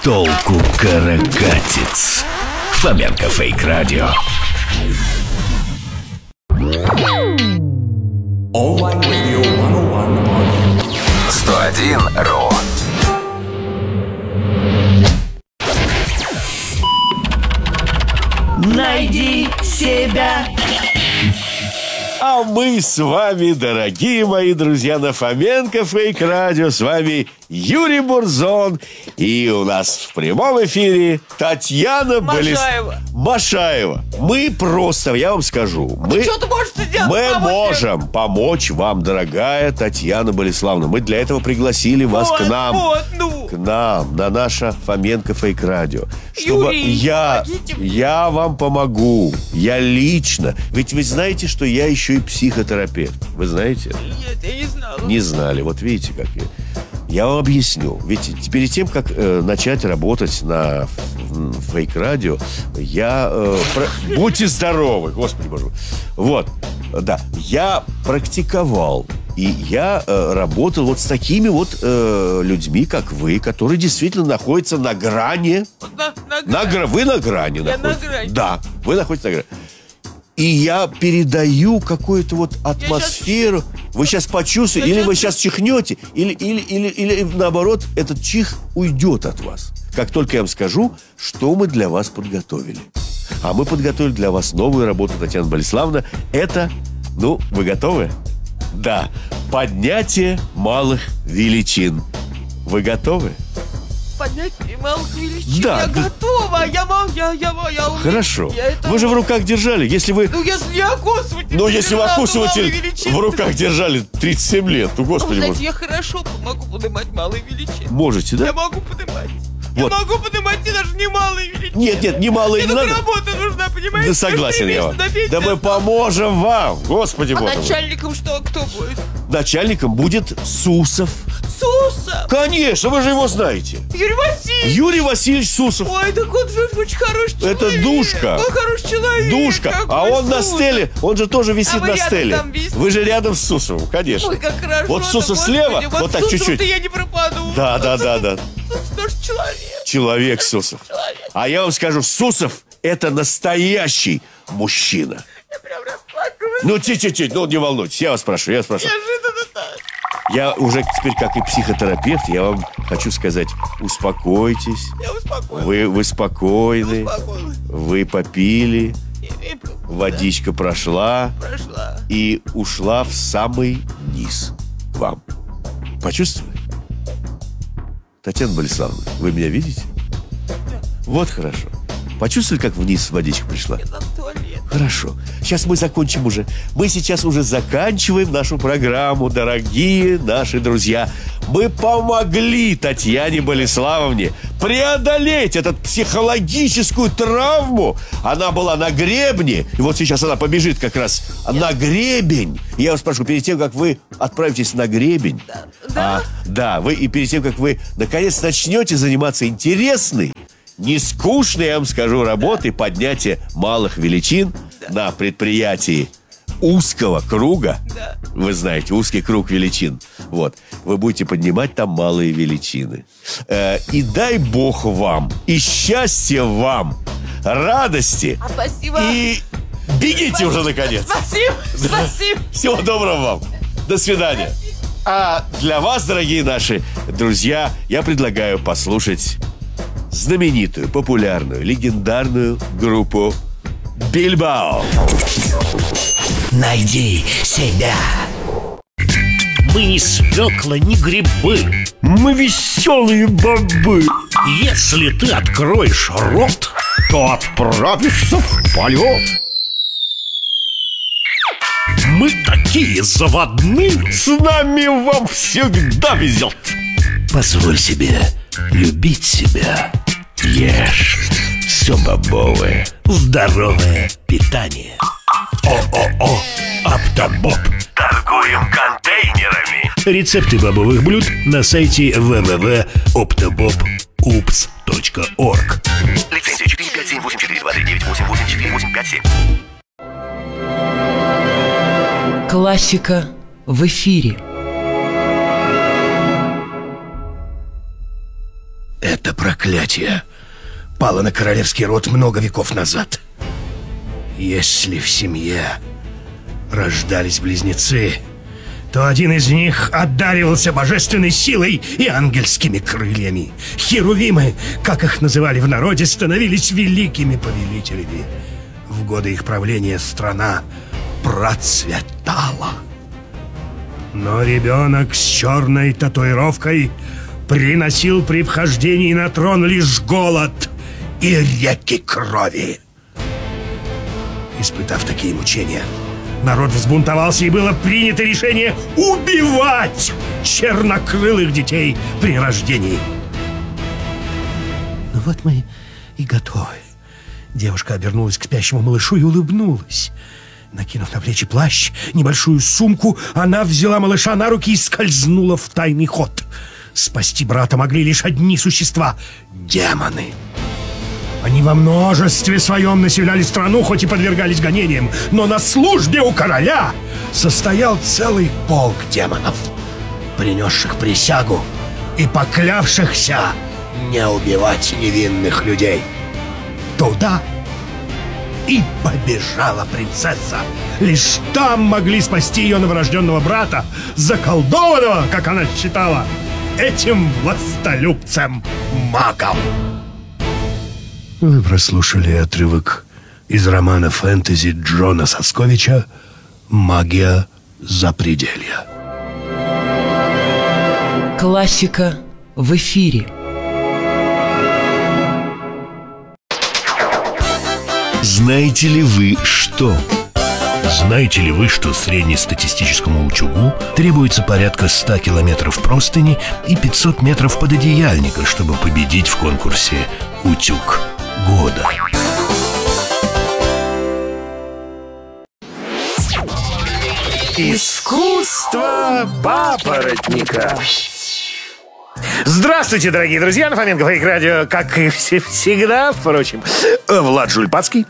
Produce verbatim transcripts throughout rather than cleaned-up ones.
толку каракатиц. Фоменко Фейк Радио. Онлайн радио сто один РУ. Найди себя. А мы с вами, дорогие мои друзья, на Фоменко Фейк Радио. С вами Юрий Бурзон. И у нас в прямом эфире Татьяна Машаева. Болес... Машаева. Мы просто, я вам скажу, мы, что ты можешь сделать? мы Помочь можем мне? помочь вам, дорогая Татьяна Болеславовна. Мы для этого пригласили вас вот, к нам. Вот, ну. К нам, на наше Фоменко Фейк Радио. Чтобы Юрий, я, мне. я вам помогу. Я лично. Ведь вы знаете, что я еще и психотерапевт. Вы знаете? Нет, я не знала. Не знали. Вот видите, как я. Я вам объясню. Ведь перед тем, как э, начать работать на Фейк Радио, я... Э, про... Будьте здоровы, Господи Боже. Вот, да. Я практиковал. И я э, работал вот с такими вот э, людьми, как вы, которые действительно находятся на грани. На, на На гра... Вы на грани Я находитесь. на грани. Да, вы находитесь на грани. И я передаю какую-то вот атмосферу. щас... Вы сейчас почувствуете, Я или щас... вы сейчас чихнете, или, или, или, или наоборот, этот чих уйдет от вас. Как только я вам скажу, что мы для вас подготовили. А мы подготовили для вас новую работу, Татьяна Болеславовна. Это, ну, вы готовы? Да, поднятие малых величин. Вы готовы? Поднятие малых величин. Да, Я да. готова. Я могу, я, я, я умею. Хорошо. Я это Вы же в могу. руках держали. Если вы... Ну, если я окусыватель. Ну, если вы окусыватель величин, в руках держали тридцать семь лет, то, Вы Господи, знаете, может... я хорошо могу поднимать малые величины. Можете, Я да? могу поднимать. Вот. Я могу поднимать и даже не малые величины. Нет, нет, не малые Мне не тут надо. работа нужна, понимаете? Да согласен я вам. Да мы поможем вам, Господи А Боже мой. начальником что, кто будет? Начальником будет Сусов. Сусов. Конечно, вы же его знаете. Юрий Васильевич. Юрий Васильевич Сусов. Ой, так он же очень хороший человек. Это Душка. Он хороший человек. Душка. Какой А он на Сусов. стеле, он же тоже висит А вы на рядом стеле. там висите? Вы же рядом с Сусовым, конечно. Ой, как хорошо. Вот Сусов слева, вот вот так Сусову-то чуть-чуть. я не пропаду. Да, да, да, да. Сусов тоже человек. Человек Сусов. Человек. А я вам скажу, Сусов – это настоящий мужчина. Я прям расплакалась. Ну, ти-ти-ти, ну, не волнуйтесь, я вас прошу, я вас прошу. Неожиданно так. Я уже теперь, как и психотерапевт, я вам хочу сказать, успокойтесь. Я успокоилась. Вы, вы спокойны, Успокоилась. вы попили, И- и- водичка прошла Прошла. и ушла в самый низ к вам. Почувствовали? Татьяна Болеславовна, вы меня видите? Вот хорошо. Почувствовали, как вниз водичка пришла? Я на туалет. Хорошо. Сейчас мы закончим уже. Мы сейчас уже заканчиваем нашу программу, дорогие наши друзья. Мы помогли Татьяне Болеславовне преодолеть эту психологическую травму. Она была на гребне, и вот сейчас она побежит как раз на гребень. И я вас прошу, перед тем, как вы отправитесь на гребень, Да? а, да, вы и перед тем, как вы наконец начнете заниматься интересной, не скучной, я вам скажу, работой поднятия малых величин на предприятии узкого круга. Да. Вы знаете, узкий круг величин. Вот. Вы будете поднимать там малые величины. Э, и дай Бог вам, и счастья вам, радости. А, спасибо. И бегите уже наконец. Спасибо. Спасибо. Всего доброго вам. До свидания. А для вас, дорогие наши друзья, я предлагаю послушать знаменитую, популярную, легендарную группу Бильбао. Найди себя. Мы не свекла, не грибы. Мы веселые бобы. Если ты откроешь рот, То отправишься в полет. мы такие заводные. С нами вам всегда везет. Позволь себе любить себя. Ешь все бобовое. Здоровое питание. О-о-о, Аптобоб. Торгуем контейнерами. Рецепты бобовых блюд на сайте дабл ю дабл ю дабл ю точка оптobоб упс точка орг. Лицензия четыре пять семь восемь четыре два три девять восемь восемь четыре восемь пять семь. Классика в эфире. Это проклятие пало на королевский род много веков назад. Если в семье рождались близнецы, то один из них одаривался божественной силой и ангельскими крыльями. Херувимы, как их называли в народе, становились великими повелителями. В годы их правления страна процветала. Но ребенок с черной татуировкой приносил при вхождении на трон лишь голод и реки крови. Испытав такие мучения, народ взбунтовался, и было принято решение убивать чернокрылых детей при рождении. Ну вот мы и готовы. Девушка обернулась к спящему малышу и улыбнулась. Накинув на плечи плащ, небольшую сумку, она взяла малыша на руки и скользнула в тайный ход. Спасти брата могли лишь одни существа — демоны. Они во множестве своем населяли страну, хоть и подвергались гонениям, но на службе у короля состоял целый полк демонов, принесших присягу и поклявшихся не убивать невинных людей. Туда и побежала принцесса. Лишь там могли спасти ее новорожденного брата, заколдованного, как она считала, этим властолюбцем-магом. Вы прослушали отрывок из романа фэнтези Джона Сосковича «Магия запределья». Классика в эфире. Знаете ли вы что? Знаете ли вы, что среднестатистическому утюгу требуется порядка ста километров простыни и пятьсот метров пододеяльника, чтобы победить в конкурсе «Утюг года»? Искусство папоротника. Здравствуйте, дорогие друзья! На Фоменко Фейк Радио, как и всегда, впрочем, Влад Жульпацкий.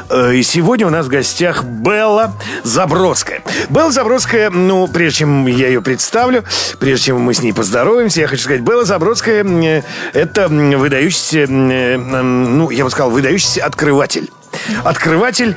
И сегодня у нас в гостях Белла Забродская. Белла Забродская, ну, прежде чем я ее представлю, прежде чем мы с ней поздороваемся, я хочу сказать, Белла Забродская — это выдающийся, ну, я бы сказал, выдающийся открыватель. Открыватель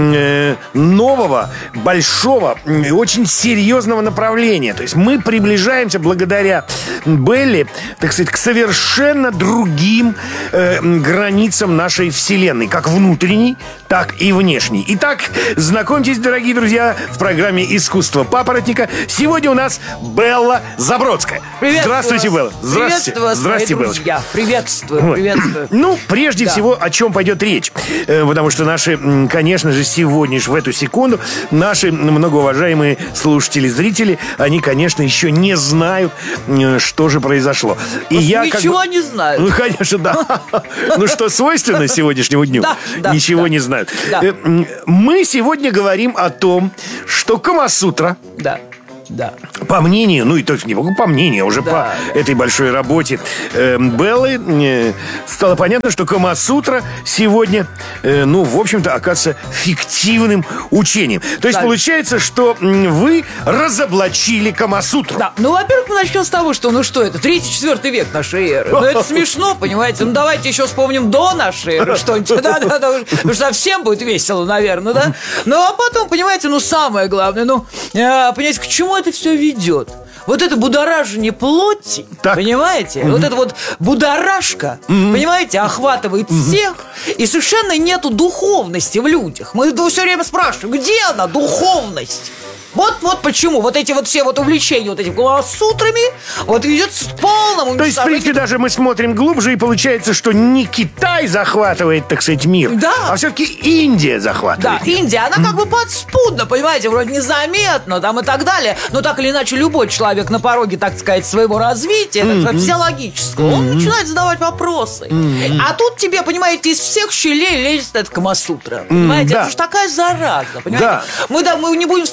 э, нового, большого, э, очень серьезного направления. То есть мы приближаемся благодаря Белле, так сказать, к совершенно другим э, границам нашей вселенной, как внутренней, так и внешней. Итак, знакомьтесь, дорогие друзья, в программе «Искусство папоротника». Сегодня у нас Белла Забродская. Здравствуйте, Белла. Здравствуйте. Приветствую вас, Здравствуйте, мои Белла. друзья. Приветствую, Вот. приветствую. Ну, прежде Да. всего, о чем пойдет речь. Э, Потому что наши, м, конечно же, сегодня, ж в эту секунду, наши многоуважаемые слушатели, зрители, они, конечно, еще не знают, м, что же произошло. И я как Ничего бы- не знают. Ну, конечно, да. Ну, что свойственно сегодняшнему дню. Да, да, Ничего да. не знают. Да. Э, м, Мы сегодня говорим о том, что Камасутра, Да, да. по мнению, ну и только не по мнению, а уже Да, по да. этой большой работе э, Беллы э, стало понятно, что Камасутра сегодня, э, ну, в общем-то, оказывается фиктивным учением. То есть Да. получается, что м, вы разоблачили Камасутру. Да, ну, во-первых, мы начнем с того, что, ну что это, третий-четвертый век нашей эры. Ну, это смешно, понимаете? Ну, давайте еще вспомним до нашей эры что-нибудь. Да, да, да, потому что совсем будет весело, наверное, да? Ну, а потом, понимаете, ну, самое главное, ну, э, понимаете, к чему это все ведет? Вот это будоражение плоти, Так. понимаете? Вот это вот будоражка, понимаете, охватывает всех, и совершенно нету духовности в людях. Мы все время спрашиваем, где она, духовность? Вот, вот почему. Вот эти вот все вот увлечения вот этими Камасутрами вот ведет к полному То есть, в принципе, даже мы смотрим глубже, и получается, что не Китай захватывает, так сказать, мир, Да. а все-таки Индия Да, захватывает. Индия, она как бы подспудно, понимаете, вроде незаметно там и так далее, но так или иначе любой человек на пороге, так сказать, своего развития, так сказать, физиологического, он начинает задавать вопросы. А тут тебе, понимаете, из всех щелей лезет эта Камасутра. Понимаете, да. это же такая зараза, понимаете? Да. Мы, да, мы не будем вспоминать еще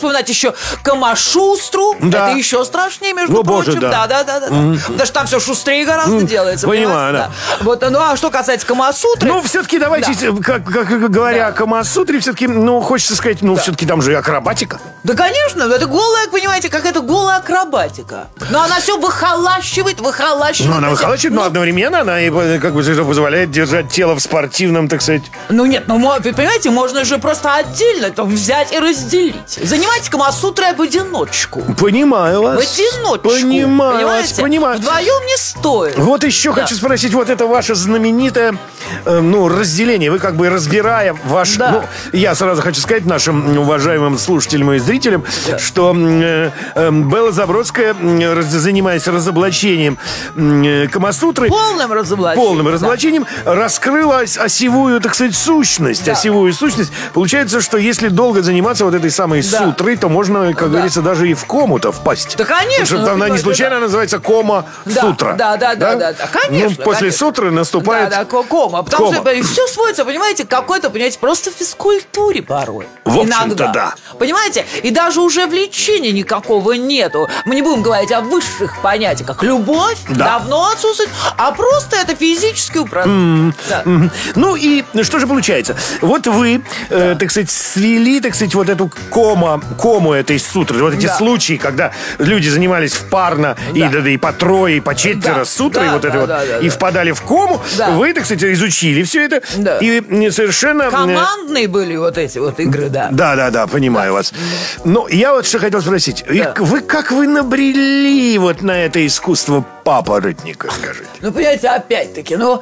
еще Камашустру. Да. Это еще страшнее, между О, боже, прочим. да. Да, да, да, да. Потому что там все шустрее гораздо делается. понимаю, понимаете, Вот, ну, а что касается Камасутры... Ну, все-таки давайте, как, как говоря Да. о Камасутре, все-таки, ну, хочется сказать, ну, все-таки там же и акробатика. Да, конечно, это голая, понимаете, как это голая акробатика. Но она все выхолащивает, выхолащивает. Ну, она выхолачивает, но Ну, одновременно она и, как бы, позволяет держать тело в спортивном, так сказать. Ну нет, ну мо- вы понимаете, можно же просто отдельно это взять и разделить. Занимайтесь Камасутрой в одиночку. Понимаю В вас. одиночку. Понимаю вас, понимаете? понимаю. Вдвоем не стоит. Вот еще Да. хочу спросить, вот это ваше знаменитое, э, ну, разделение. Вы как бы разбирая ваш... Да. Ну, я сразу хочу сказать нашим уважаемым слушателям и зрителям, что э, э, Белла Забродская, э, раз- занимаясь разоблачением э, Камасутры, Полным разоблачением. полным разоблачением, раскрыла ос- осевую, так сказать, сущность. Да. Осевую сущность. Получается, что если долго заниматься вот этой самой Да. сутрой, то можно, как Да. говорится, даже и в кому-то впасть. Да, конечно, Потому что ну, она не понимаете, случайно да. называется кома Да, сутра. да, да, да, да, да, конечно, Ну, после конечно. сутры наступает... Да, да, ко- кома. Потому кома. что все сводится, понимаете, к какой-то, понимаете, просто физкультуре порой. В общем-то, Иногда. да. Понимаете? И даже уже влечения никакого нету. Мы не будем говорить о высших понятиях, как любовь, Да. давно отсутствует, а просто это физический упражнение. Да. Мгм. Ну и что же получается? Вот вы, э, так сказать, свели, так сказать, вот эту кома, кому этой сутры, вот эти Да. случаи, когда люди занимались впарно и, Да. да, и по трое, и по четверо Да. с сутрой, Да, вот это да, вот, да, да, и да. впадали в кому, Да. вы, так сказать, изучили все это, Да. и м, совершенно... э, Командные были вот эти вот игры, да. Да, да, да, понимаю вас. Но я вот что хотел спросить. И Да. вы как вы набрели вот на это искусство папоротника, скажите? Ну, понимаете, опять-таки, ну,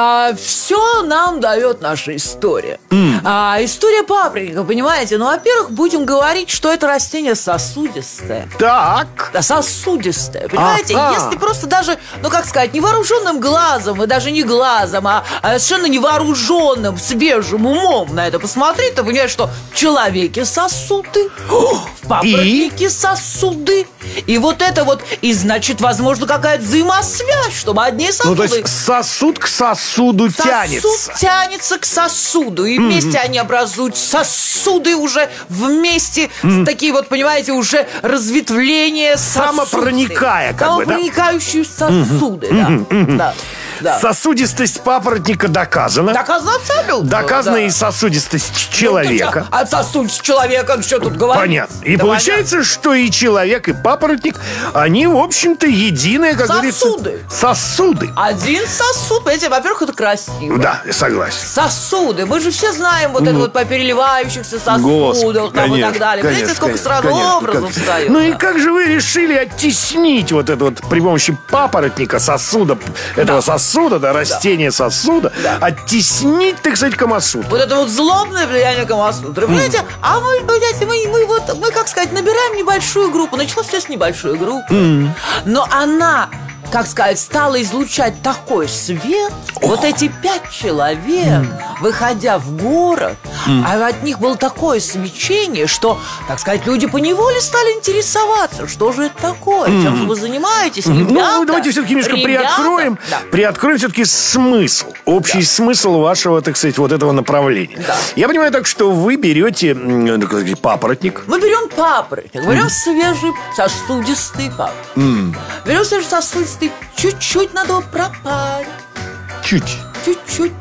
все нам дает наша история. А, история папоротника, понимаете? Ну, во-первых, будем говорить, что это растение сосудистое. Так. Да, сосудистое, понимаете? Ага. Если просто даже, ну, как сказать, невооруженным глазом, и даже не глазом, а, а совершенно невооруженным, свежим умом на это посмотреть, то понимаешь, что в человеке сосуды, в папоротнике сосуды. И вот это вот, и значит, возможно, какая-то взаимосвязь, чтобы одни Ну, сосуды... то есть сосуд к сосуду Сосуд тянется. тянется к сосуду, и вместе они образуют сосуды уже вместе, с такие вот, понимаете, уже разветвления сосудов. Самопроникая, как бы, да? Самопроникающие сосуды, да. Да, да. Сосудистость папоротника доказана. Доказано абсолютно. Доказана да. и сосудистость Ну, человека. ты чё, а сосудистость человека, что тут говорить? Понятно. И Да, получается, что и человек, и папоротник, они, в общем-то, единые, как Сосуды. говорится, сосуды. понятно. Один сосуд, понимаете, во-первых, это красиво. Да, я согласен. Сосуды. Мы же все знаем вот это вот по переливающихся сосудах Господи, там, и конечно, так далее. Понимаете, конечно, сколько конечно, сразу конечно, образов конечно. встает. Ну и да. как же вы решили оттеснить вот это вот при помощи папоротника, сосуда, этого сосуда, да, растения сосуда, Да. оттеснить, так сказать, камасутру? Вот это вот злобное влияние Камасутры. Понимаете, а мы, понимаете, мы, мы вот, мы, как сказать, набираем небольшую группу. Началось все с небольшой группы. Но она, как сказать, стала излучать такой свет. Вот эти пять человек, выходя в город, а от них было такое свечение, что, так сказать, люди поневоле стали интересоваться, что же это такое, чем же вы занимаетесь, ребята? Ну, давайте все-таки немножко Ребята. приоткроем, Да. приоткроем все-таки смысл, общий смысл вашего, так сказать, вот этого направления. Да. Я понимаю так, что вы берете м, так сказать, папоротник, Мы берем папоротник, берем свежий сосудистый папоротник. Берем свежий сосудистый, чуть-чуть надо его пропарить. чуть Чуть-чуть